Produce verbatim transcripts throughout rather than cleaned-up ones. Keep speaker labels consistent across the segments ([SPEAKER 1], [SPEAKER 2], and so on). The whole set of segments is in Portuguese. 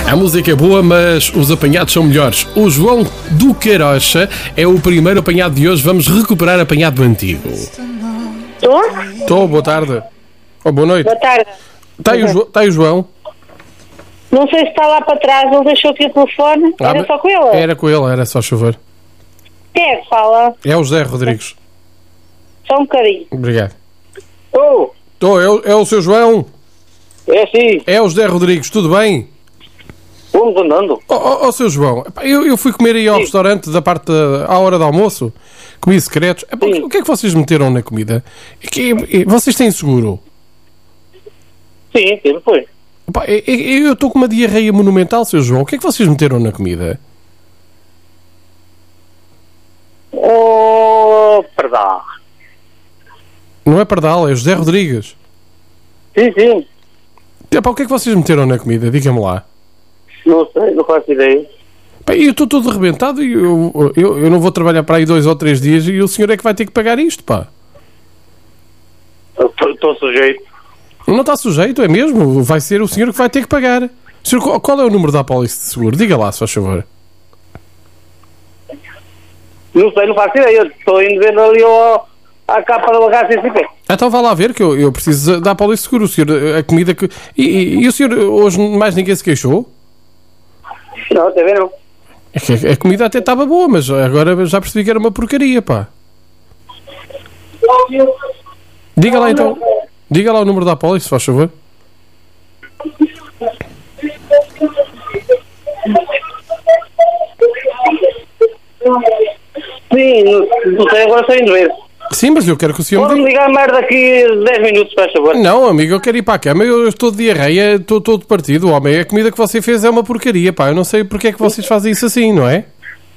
[SPEAKER 1] A música é boa, mas os apanhados são melhores. O João do Queirocha é o primeiro apanhado de hoje. Vamos recuperar apanhado antigo.
[SPEAKER 2] Estou?
[SPEAKER 1] Estou, boa tarde. Oh, boa noite.
[SPEAKER 2] Boa tarde.
[SPEAKER 1] Está aí, o Jo- está aí o João?
[SPEAKER 2] Não sei se está lá para trás, não deixou aqui o telefone.
[SPEAKER 1] Ah,
[SPEAKER 2] Era
[SPEAKER 1] mas-
[SPEAKER 2] só com ele?
[SPEAKER 1] Era com ele, era só chover.
[SPEAKER 2] Quem é que fala?
[SPEAKER 1] É o José Rodrigues.
[SPEAKER 2] Só um bocadinho.
[SPEAKER 1] Obrigado.
[SPEAKER 3] Oh,
[SPEAKER 1] Estou, é, o- é o seu João?
[SPEAKER 3] é sim,
[SPEAKER 1] É o José Rodrigues, tudo bem?
[SPEAKER 3] vamos andando.
[SPEAKER 1] Ó oh, oh, seu João, epá, eu, eu fui comer aí ao
[SPEAKER 3] Sim.
[SPEAKER 1] restaurante da parte da, à hora do almoço, comi secretos. Epá,
[SPEAKER 3] Sim.
[SPEAKER 1] o que é que vocês meteram na comida? É que, é, vocês têm seguro?
[SPEAKER 3] Sim, teve, foi.
[SPEAKER 1] Epá, é- é- eu estou com uma diarreia monumental, seu João. O que é que vocês meteram na comida?
[SPEAKER 3] Oh, perdão.
[SPEAKER 1] Não é Pardal, é José Rodrigues.
[SPEAKER 3] Sim, sim,
[SPEAKER 1] Epá, o que é que vocês meteram na comida? Diga-me lá.
[SPEAKER 3] não sei, não faço ideia.
[SPEAKER 1] Epá, eu estou todo arrebentado e eu, eu, eu não vou trabalhar para aí dois ou três dias e o senhor é que vai ter que pagar isto, pá.
[SPEAKER 3] Estou sujeito.
[SPEAKER 1] Não está sujeito, é mesmo? Vai ser o senhor que vai ter que pagar. Senhor, qual- qual é o número da apólice de seguro? Diga lá, se faz favor.
[SPEAKER 3] Não sei, não faço ideia. Estou indo ver ali ao, à capa da H C C P.
[SPEAKER 1] Então vá lá ver que eu, eu preciso da apólice de seguro. O senhor, a comida que... E, e- e o senhor, hoje mais ninguém se queixou?
[SPEAKER 3] Não, até ver não.
[SPEAKER 1] É que a comida até estava boa, mas agora já percebi que era uma porcaria, pá. Diga lá então. Diga lá o número da apólice, se faz favor.
[SPEAKER 3] Sim, não, não sei, agora estou indo ver.
[SPEAKER 1] Sim, mas eu quero que o senhor me
[SPEAKER 3] Pode-me
[SPEAKER 1] diga.
[SPEAKER 3] ligar mais daqui a dez minutos, faz favor.
[SPEAKER 1] Não, amigo, eu quero ir para a cama. Eu estou de diarreia, estou todo partido. Homem, a comida que você fez é uma porcaria, pá. Eu não sei porque é que vocês fazem isso assim, não é?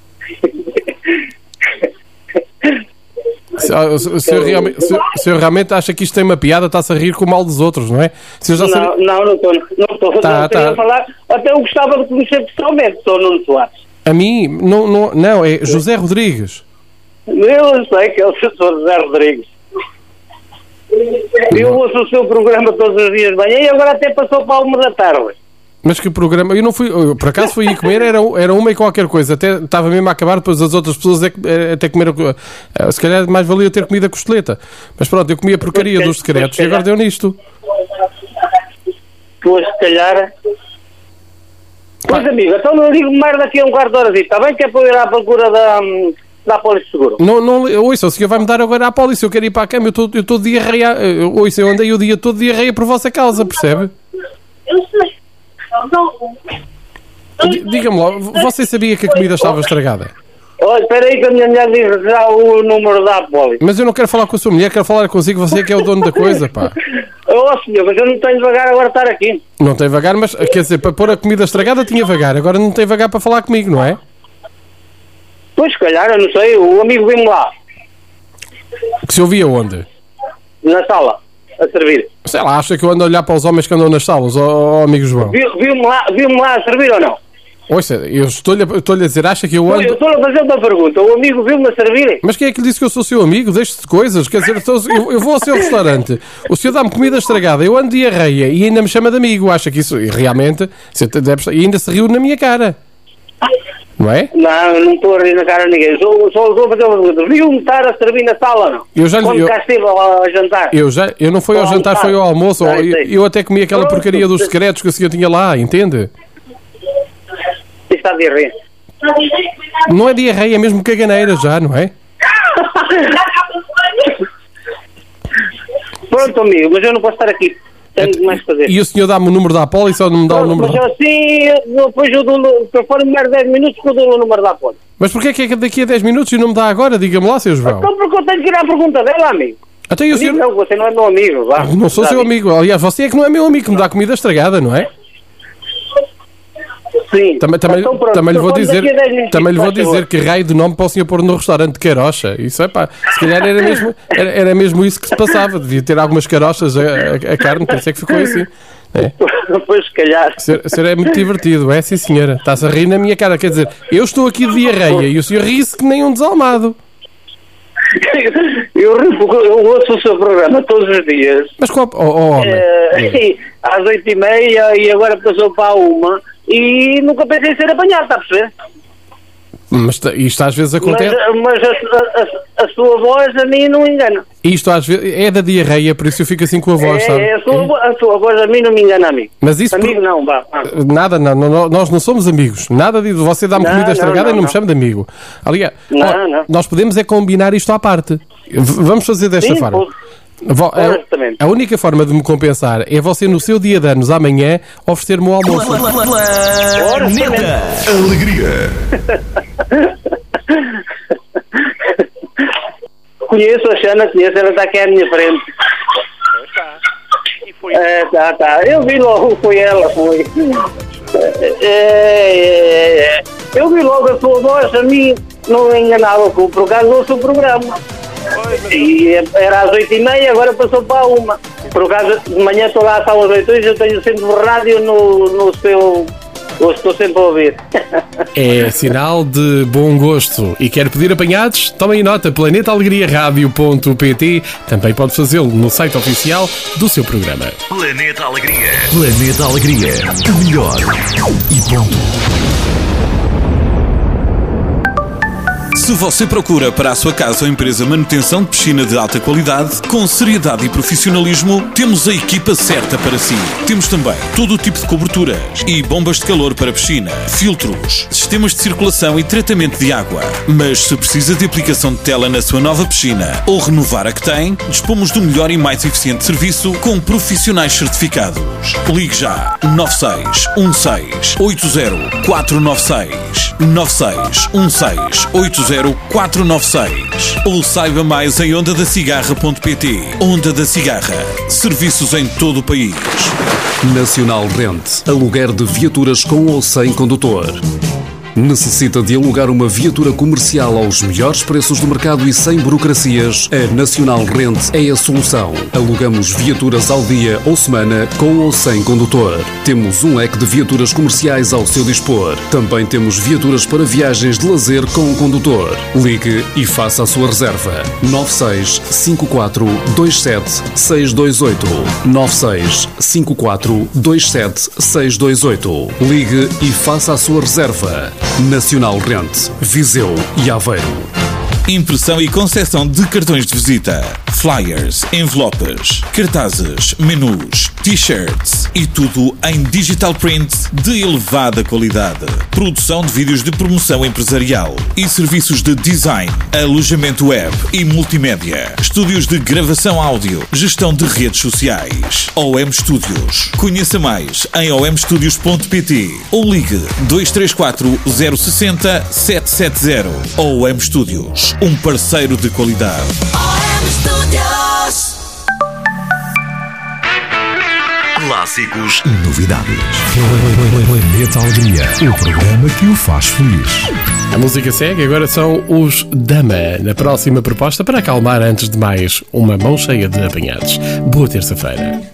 [SPEAKER 1] Se, ah, o se- o senhor realmente, se, o senhor realmente acha que isto tem uma piada, está-se a rir com o mal dos outros, não é? O senhor já
[SPEAKER 3] Não,
[SPEAKER 1] sabe...
[SPEAKER 3] não, não estou. Não estou.
[SPEAKER 1] Tá,
[SPEAKER 3] não queria
[SPEAKER 1] tá.
[SPEAKER 3] falar. Até eu gostava de conhecer pessoalmente, estou Nuno Soares.
[SPEAKER 1] A mim, não, não, não, é José Rodrigues.
[SPEAKER 3] Eu sei que é o senhor José Rodrigues. Eu ouço o seu programa todos os dias de manhã e agora até passou para a uma da tarde.
[SPEAKER 1] Mas que programa... Eu não fui... eu, por acaso fui ir comer, era, era uma e qualquer coisa. Até estava mesmo a acabar, depois as outras pessoas é que- é, até comeram... eh, Se calhar mais valia ter comido a costeleta. Mas pronto, eu comi a porcaria
[SPEAKER 3] Pois,
[SPEAKER 1] dos secretos e
[SPEAKER 3] pois,
[SPEAKER 1] agora deu nisto.
[SPEAKER 3] Pois, se calhar... Pois, amigo, então não ligo mais daqui a um quarto de hora. Está bem que é para eu ir à procura da, hum, da Polícia de Seguro.
[SPEAKER 1] Não, não, ouça, o senhor vai-me dar agora à polícia. Eu quero ir para a cama, eu estou eu estou de diarreia. eu- Ouça, eu andei o dia todo de diarreia por vossa causa, percebe?
[SPEAKER 2] Eu sei.
[SPEAKER 1] D- Diga-me lá, você sabia que a comida estava estragada?
[SPEAKER 3] Olha, espera aí que a minha mulher diz já o número da Polícia.
[SPEAKER 1] Mas eu não quero falar com a sua mulher, quero falar consigo, você é que é o dono da coisa, pá.
[SPEAKER 3] Oh, senhor, mas eu não tenho devagar agora estar aqui.
[SPEAKER 1] Não tem vagar, mas quer dizer, para pôr a comida estragada tinha vagar, agora não tem vagar para falar comigo, não é?
[SPEAKER 3] Pois, se calhar, eu não sei, o amigo viu-me lá,
[SPEAKER 1] Que se ouvia onde?
[SPEAKER 3] na sala, a servir.
[SPEAKER 1] Sei lá, acha que eu ando a olhar para os homens que andam nas salas, ó ó, amigo João?
[SPEAKER 3] Viu- Viu-me lá, viu-me lá a servir ou não?
[SPEAKER 1] Ouça, eu estou-lhe a, eu estou-lhe a dizer, acha que eu
[SPEAKER 3] Eu
[SPEAKER 1] ando...
[SPEAKER 3] estou a fazer uma pergunta, o amigo viu-me a servir?
[SPEAKER 1] Mas quem é que lhe disse que eu sou seu amigo? Deixe-se de coisas. Quer dizer, então, eu, eu vou ao seu restaurante, o senhor dá-me comida estragada, eu ando de diarreia e ainda me chama de amigo. Acha que isso, e realmente, você deve estar- e ainda se riu na minha cara. Não é?
[SPEAKER 3] Não, eu não estou a rir na cara de ninguém, só, só estou a fazer uma pergunta. Viu-me estar a servir na sala ou não?
[SPEAKER 1] Eu já lhe-
[SPEAKER 3] Quando
[SPEAKER 1] eu-
[SPEAKER 3] cá estive a, a jantar?
[SPEAKER 1] Eu, já, eu não fui ao
[SPEAKER 3] Ao
[SPEAKER 1] jantar,
[SPEAKER 3] almoçar.
[SPEAKER 1] foi ao almoço.
[SPEAKER 3] Ah,
[SPEAKER 1] eu,
[SPEAKER 3] sei.
[SPEAKER 1] eu até comi aquela
[SPEAKER 3] Pronto.
[SPEAKER 1] porcaria dos secretos que o senhor tinha lá, entende?
[SPEAKER 3] Isto está de rir.
[SPEAKER 1] Não é diarreia, é mesmo caganeira já, não é?
[SPEAKER 3] Pronto, amigo, mas eu não posso estar aqui. Tenho mais que fazer.
[SPEAKER 1] E o senhor dá-me o número da apólice ou não me dá o
[SPEAKER 3] Pronto,
[SPEAKER 1] número
[SPEAKER 3] mas
[SPEAKER 1] da...
[SPEAKER 3] assim, eu- depois eu dou, se eu for mais dez minutos, que eu dou o número da Polícia.
[SPEAKER 1] Mas porquê é que é daqui a dez minutos e não me dá agora? Diga-me lá, seu João.
[SPEAKER 3] Então porque eu tenho que ir à pergunta dela, amigo.
[SPEAKER 1] Até e o senhor...
[SPEAKER 3] Não, você não é meu amigo, vá.
[SPEAKER 1] Não sou
[SPEAKER 3] Já
[SPEAKER 1] seu
[SPEAKER 3] vi.
[SPEAKER 1] amigo. Aliás, você é que não é meu amigo, que me dá comida estragada, não é?
[SPEAKER 3] Sim.
[SPEAKER 1] Também, também,
[SPEAKER 3] Então pronto,
[SPEAKER 1] também lhe vou
[SPEAKER 3] telefone
[SPEAKER 1] dizer,
[SPEAKER 3] daqui a dez minutos,
[SPEAKER 1] também lhe vou
[SPEAKER 3] faz favor.
[SPEAKER 1] dizer que raio de nome para o senhor pôr no restaurante de carocha. Isso é pá, se calhar era mesmo, era, era mesmo isso que se passava. Devia ter algumas carochas a, a, a carne, por isso é que ficou assim. É.
[SPEAKER 3] Depois, se calhar.
[SPEAKER 1] O senhor, o senhor é muito divertido, é sim senhora. Está-se a rir na minha cara. Quer dizer, eu estou aqui de diarreia e o senhor ri-se que nem um desalmado.
[SPEAKER 3] Eu rio porque eu ouço o seu programa todos os dias.
[SPEAKER 1] Mas qual... Oh, oh, homem.
[SPEAKER 3] Eh, às oito e meia e agora passou para a uma. e nunca pensei em ser apanhado, está a perceber?
[SPEAKER 1] Mas t- isto às vezes acontece.
[SPEAKER 3] Mas, mas a, a, a sua voz a mim não engana.
[SPEAKER 1] Isto às vezes é da diarreia, por isso eu fico assim com a voz,
[SPEAKER 3] é,
[SPEAKER 1] sabe?
[SPEAKER 3] é a, sua, vo- a sua voz a mim não me engana a mim.
[SPEAKER 1] Mas isso
[SPEAKER 3] Amigo
[SPEAKER 1] por-
[SPEAKER 3] não, vá. vá.
[SPEAKER 1] Nada, não, não, nós não somos amigos. Nada disso. Você dá-me
[SPEAKER 3] Não,
[SPEAKER 1] comida
[SPEAKER 3] não,
[SPEAKER 1] estragada
[SPEAKER 3] não,
[SPEAKER 1] e não,
[SPEAKER 3] não.
[SPEAKER 1] me chama de amigo. Aliás,
[SPEAKER 3] Não,
[SPEAKER 1] ó,
[SPEAKER 3] não.
[SPEAKER 1] nós podemos é combinar isto à parte. V- vamos fazer desta
[SPEAKER 3] Sim,
[SPEAKER 1] forma.
[SPEAKER 3] pode.
[SPEAKER 1] Vo- a,
[SPEAKER 3] Honestamente.
[SPEAKER 1] a única forma de me compensar é você, no seu dia de anos, amanhã, oferecer-me o almoço.
[SPEAKER 3] Honestamente.
[SPEAKER 4] Alegria.
[SPEAKER 3] Conheço a Xana, conheço, ela está aqui à minha frente.
[SPEAKER 5] E foi.
[SPEAKER 3] É, tá, tá. Eu vi logo, foi ela, foi. É, é, é. Eu vi logo a sua voz, a mim não enganava, por causa do seu programa. E era às oito e meia, agora passou para uma. Por acaso, de manhã estou lá às oito e eu tenho sempre o rádio no, no seu... Eu estou sempre a ouvir.
[SPEAKER 1] É sinal de bom gosto. E quer pedir apanhados? Tomem nota, planeta alegria rádio ponto pt. Também pode fazê-lo no site oficial do seu programa.
[SPEAKER 4] Planeta Alegria. Planeta Alegria. O melhor. E ponto.
[SPEAKER 6] Se você procura para a sua casa ou empresa manutenção de piscina de alta qualidade, com seriedade e profissionalismo, temos a equipa certa para si. Temos também todo o tipo de coberturas e bombas de calor para piscina, filtros, sistemas de circulação e tratamento de água. Mas se precisa de aplicação de tela na sua nova piscina ou renovar a que tem, dispomos do melhor e mais eficiente serviço com profissionais certificados. Ligue já nove seis um seis oito zero quatro nove seis nove seis um seis oito zero quatro nove seis ou saiba mais em onda da cigarra ponto pt. Onda da Cigarra. Serviços em todo o país.
[SPEAKER 7] Nacional Rent. Aluguer de viaturas com ou sem condutor. Necessita de alugar uma viatura comercial aos melhores preços do mercado e sem burocracias? A Nacional Rent é a solução. Alugamos viaturas ao dia ou semana, com ou sem condutor. Temos um leque de viaturas comerciais ao seu dispor. Também temos viaturas para viagens de lazer com condutor. Ligue e faça a sua reserva. nove seis cinco quatro dois sete seis dois oito nove seis cinco quatro dois sete seis dois oito. Ligue e faça a sua reserva. Nacional Rent, Viseu e Aveiro.
[SPEAKER 6] Impressão e concessão de cartões de visita, flyers, envelopes, cartazes, menus, t-shirts e tudo em digital print de elevada qualidade. Produção de vídeos de promoção empresarial e serviços de design, alojamento web e multimédia. Estúdios de gravação áudio, gestão de redes sociais. O M Studios. Conheça mais em o m studios ponto pt ou ligue dois três quatro zero seis zero sete sete zero. O M Studios. Um parceiro de qualidade.
[SPEAKER 4] Clássicos e novidades. Planeta Alegria. O programa que o faz feliz.
[SPEAKER 1] A música segue, agora são os Dama, na próxima proposta para acalmar antes de mais uma mão cheia de apanhados. Boa terça-feira.